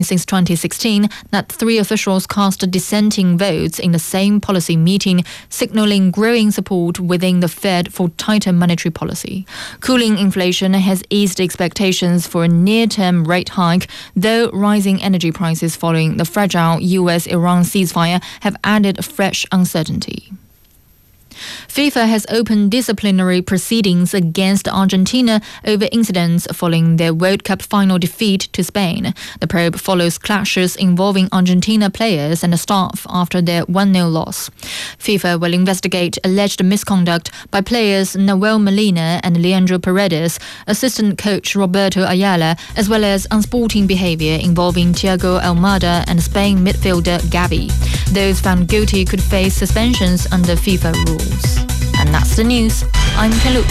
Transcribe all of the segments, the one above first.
since 2016 that 3 officials cast dissenting votes in the same policy meeting, signaling growing support within the Fed for tighter monetary policy. Cooling inflation has eased expectations for a near-term rate hike, though rising energy prices following the fragile US-Iran ceasefire have added fresh uncertainty. FIFA has opened disciplinary proceedings against Argentina over incidents following their World Cup final defeat to Spain. The probe follows clashes involving Argentina players and staff after their 1-0 loss. FIFA will investigate alleged misconduct by players Nahuel Molina and Leandro Paredes, assistant coach Roberto Ayala, as well as unsporting behavior involving Thiago Almada and Spain midfielder Gavi. Those found guilty could face suspensions under FIFA rules. And that's the news. I'm Kalu.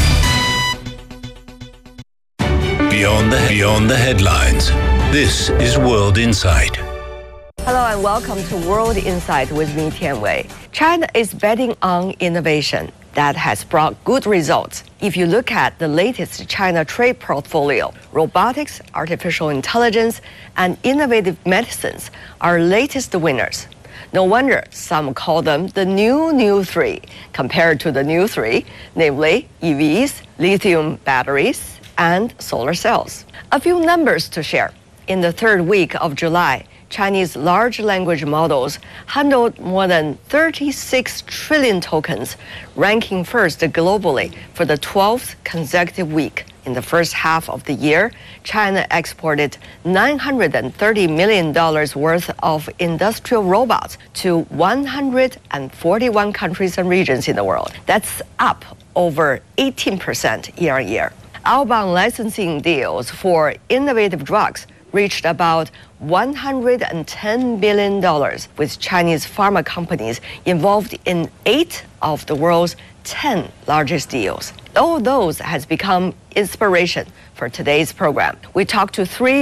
Beyond the headlines. This is World Insight. Hello and welcome to World Insight with me, Tian Wei. China is betting on innovation that has brought good results. If you look at the latest China trade portfolio, robotics, artificial intelligence, and innovative medicines are latest winners. No wonder some call them the new 3, compared to the new 3, namely EVs, lithium batteries, and solar cells. A few numbers to share. In the 3rd week of July, Chinese large language models handled more than 36 trillion tokens, ranking first globally for the 12th consecutive week. In the first half of the year, China exported $930 million worth of industrial robots to 141 countries and regions in the world. That's up over 18% year-on-year. Outbound licensing deals for innovative drugs reached about $110 billion, with Chinese pharma companies involved in 8 of the world's 10 largest deals. All those has become inspiration for today's program. We talked to 3